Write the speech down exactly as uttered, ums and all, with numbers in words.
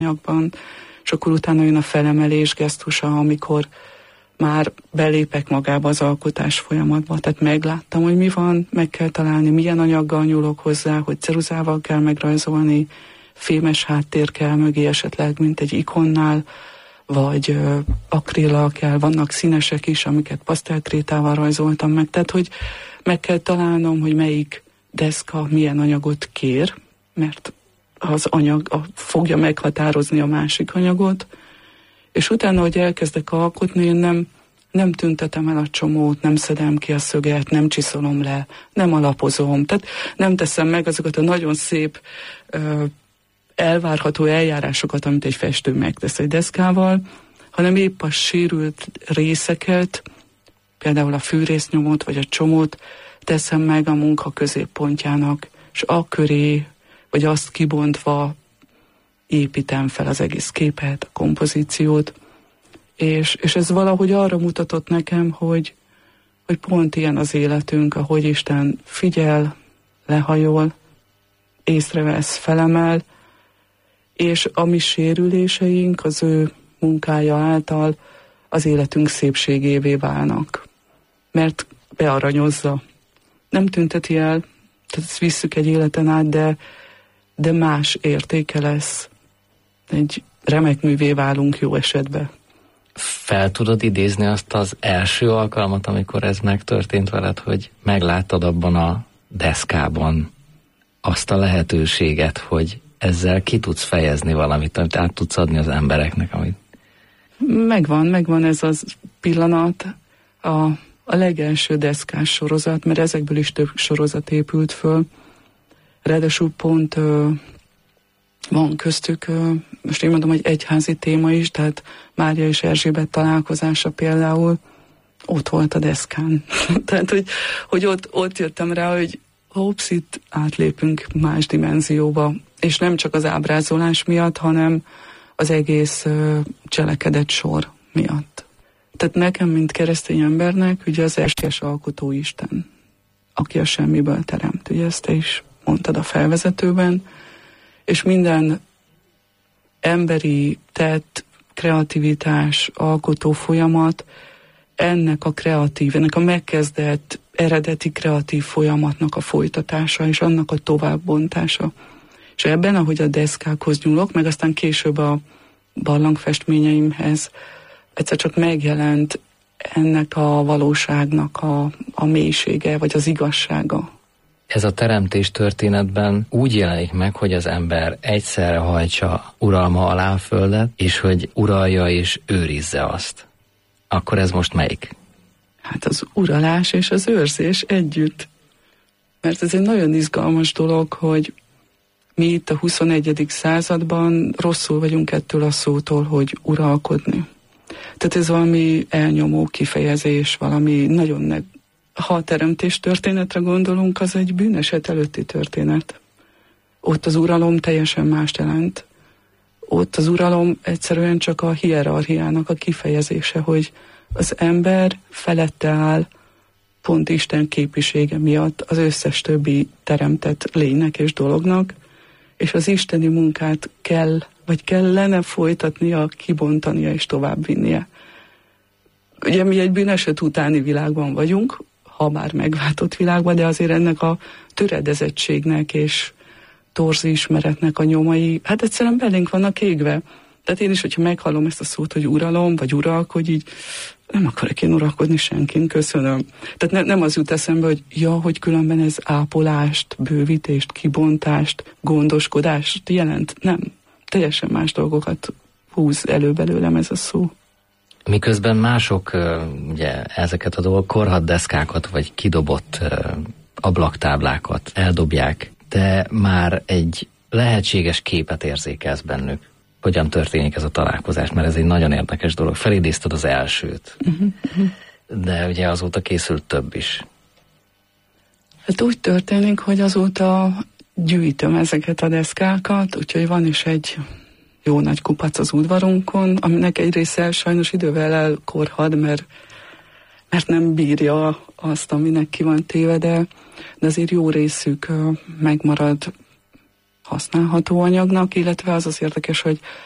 anyagban, és akkor utána jön a felemelés gesztusa, amikor már belépek magába az alkotás folyamatba. Tehát megláttam, hogy mi van, meg kell találni, milyen anyaggal nyúlok hozzá, hogy ceruzával kell megrajzolni, fémes háttér kell mögé esetleg, mint egy ikonnál, vagy ö, akrillal kell, vannak színesek is, amiket pasztelkrétával rajzoltam meg. Tehát, hogy meg kell találnom, hogy melyik deszka milyen anyagot kér, mert az anyag a, fogja meghatározni a másik anyagot, és utána, hogy elkezdek alkotni, én nem, nem tüntetem el a csomót, nem szedem ki a szöget, nem csiszolom le, nem alapozom, tehát nem teszem meg azokat a nagyon szép ö, elvárható eljárásokat, amit egy festő megtesz egy deszkával, hanem épp a sérült részeket, például a fűrésznyomot vagy a csomót teszem meg a munka középpontjának, és a köré, vagy azt kibontva építem fel az egész képet, a kompozíciót, és, és ez valahogy arra mutatott nekem, hogy, hogy pont ilyen az életünk, ahogy Isten figyel, lehajol, észrevesz, felemel, és a mi sérüléseink az ő munkája által az életünk szépségévé válnak. Mert bearanyozza. Nem tünteti el, tehát ezt visszük egy életen át, de, de más értéke lesz. Egy remek művé válunk jó esetben. Fel tudod idézni azt az első alkalmat, amikor ez megtörtént veled, hogy megláttad abban a deszkában azt a lehetőséget, hogy ezzel ki tudsz fejezni valamit, amit át tudsz adni az embereknek, amit... Megvan, megvan ez az pillanat, a, a legelső deszkás sorozat, mert ezekből is több sorozat épült föl. Ráadásul pont ö, van köztük, ö, most én mondom, hogy egyházi téma is, tehát Mária és Erzsébet találkozása például ott volt a deszkán. Tehát, hogy, hogy ott, ott jöttem rá, hogy hops, itt átlépünk más dimenzióba, és nem csak az ábrázolás miatt, hanem az egész uh, cselekedet sor miatt. Tehát nekem, mint keresztény embernek, ugye az elsős alkotó Isten, aki a semmiből teremt. Ugye ezt te is mondtad a felvezetőben, és minden emberi tett, kreativitás, alkotó folyamat ennek a kreatív, ennek a megkezdett eredeti kreatív folyamatnak a folytatása, és annak a továbbbontása. És ebben, ahogy a deszkákhoz nyúlok, meg aztán később a barlangfestményeimhez, egyszer csak megjelent ennek a valóságnak a, a mélysége, vagy az igazsága. Ez a teremtés történetben úgy jelenik meg, hogy az ember egyszerre hajtsa uralma alá a földet, és hogy uralja és őrizze azt. Akkor ez most melyik? Hát az uralás és az őrzés együtt. Mert ez egy nagyon izgalmas dolog, hogy mi itt a huszonegyedik században rosszul vagyunk ettől a szótól, hogy uralkodni. Tehát ez valami elnyomó kifejezés, valami nagyon ne... Ha a teremtés történetre gondolunk, az egy bűneset előtti történet. Ott az uralom teljesen mást jelent. Ott az uralom egyszerűen csak a hierarchiának a kifejezése, hogy az ember felette áll pont Isten képvisége miatt az összes többi teremtett lénynek és dolognak, és az isteni munkát kell, vagy kellene folytatnia, kibontania és továbbvinnie. Ugye mi egy bűneset utáni világban vagyunk, ha bár megváltott világban, de azért ennek a töredezettségnek és torz ismeretnek a nyomai, hát egyszerűen belénk vannak égve. Tehát én is, hogyha meghallom ezt a szót, hogy uralom, vagy uralkodj, így nem akarok én uralkodni senkin, köszönöm. Tehát ne, nem az jut eszembe, hogy ja, hogy különben ez ápolást, bővítést, kibontást, gondoskodást jelent. Nem. Teljesen más dolgokat húz elő belőlem ez a szó. Miközben mások ugye ezeket a dolgok, korhaddeszkákat, vagy kidobott ablaktáblákat eldobják, de már egy lehetséges képet érzékelsz bennük. Hogyan történik ez a találkozás, mert ez egy nagyon érdekes dolog. Felidézted az elsőt, uh-huh. de ugye azóta készült több is. Hát úgy történik, hogy azóta gyűjtöm ezeket a deszkákat, úgyhogy van is egy jó nagy kupac az udvarunkon, aminek egy része sajnos idővel elkorhad, mert, mert nem bírja azt, aminek ki van téve, de, de azért jó részük megmarad használható anyagnak, illetve az az érdekes, hogy